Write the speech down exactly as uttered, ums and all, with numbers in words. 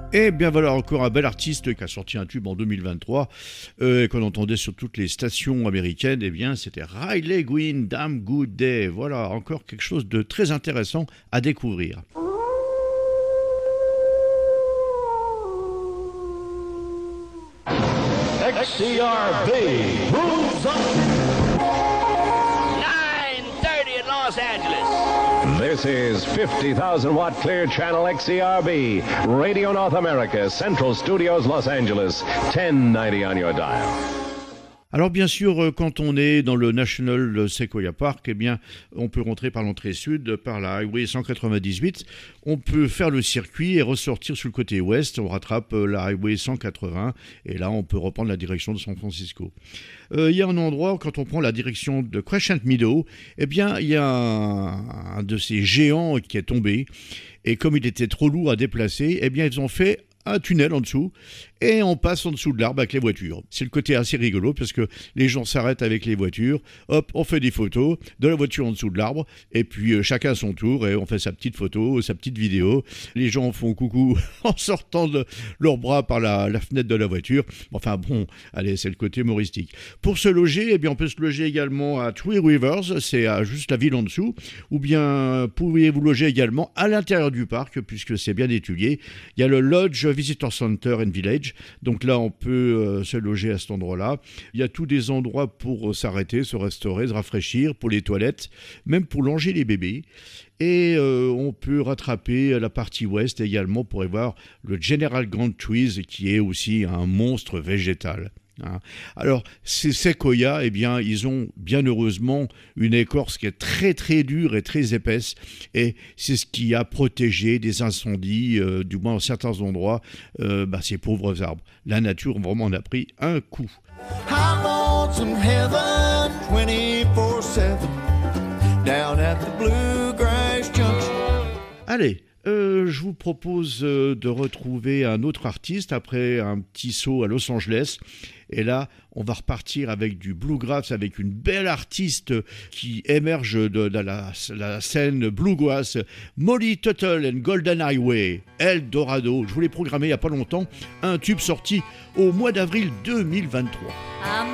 Et bien voilà encore un bel artiste qui a sorti un tube en deux mille vingt-trois euh, et qu'on entendait sur toutes les stations américaines. Eh bien c'était Riley Green, Damn Good Day. Voilà encore quelque chose de très intéressant à découvrir. X C R B moves on. nine thirty in Los Angeles. This is fifty thousand watt clear channel X C R B, Radio North America, Central Studios, Los Angeles, ten ninety on your dial. Alors bien sûr, quand on est dans le National Sequoia Park, eh bien, on peut rentrer par l'entrée sud, par la Highway cent quatre-vingt-dix-huit. On peut faire le circuit et ressortir sur le côté ouest. On rattrape la Highway cent quatre-vingts et là, on peut reprendre la direction de San Francisco. Euh, il y a un endroit, quand on prend la direction de Crescent Meadow, eh bien, il y a un, un de ces géants qui est tombé. Et comme il était trop lourd à déplacer, eh bien, ils ont fait un tunnel en dessous et on passe en dessous de l'arbre avec les voitures. C'est le côté assez rigolo parce que les gens s'arrêtent avec les voitures, hop, on fait des photos de la voiture en dessous de l'arbre et puis euh, chacun à son tour et on fait sa petite photo, sa petite vidéo. Les gens font coucou en sortant de leurs bras par la, la fenêtre de la voiture. Enfin bon, allez, c'est le côté humoristique. Pour se loger, eh bien on peut se loger également à Three Rivers, c'est à juste la ville en dessous, ou bien pourriez-vous loger également à l'intérieur du parc puisque c'est bien étudié. Il y a le Lodge Visitor Center and Village. Donc là, on peut euh, se loger à cet endroit-là. Il y a tous des endroits pour euh, s'arrêter, se restaurer, se rafraîchir, pour les toilettes, même pour longer les bébés. Et euh, on peut rattraper la partie ouest également pour y voir le General Grant Trees, qui est aussi un monstre végétal. Alors, ces séquoias, eh bien, ils ont bien heureusement une écorce qui est très très dure et très épaisse et c'est ce qui a protégé des incendies, euh, du moins dans certains endroits, euh, bah, ces pauvres arbres. La nature vraiment en a pris un coup. I'm on some heaven twenty-four seven down at the Bluegrass Junction. Allez, Euh, je vous propose euh, de retrouver un autre artiste après un petit saut à Los Angeles. Et là, on va repartir avec du bluegrass, avec une belle artiste qui émerge de, de la, la scène bluegrass, Molly Tuttle and Golden Highway, El Dorado. Je vous l'ai programmé il n'y a pas longtemps, un tube sorti au mois d'avril deux mille vingt-trois.